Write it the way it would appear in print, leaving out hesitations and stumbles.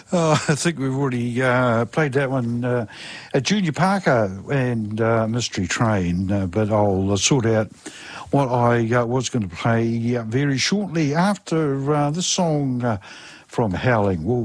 Oh, I think we've already played that one at Junior Parker and Mystery Train, but I'll sort out what I was going to play very shortly after this song from Howling Wolf.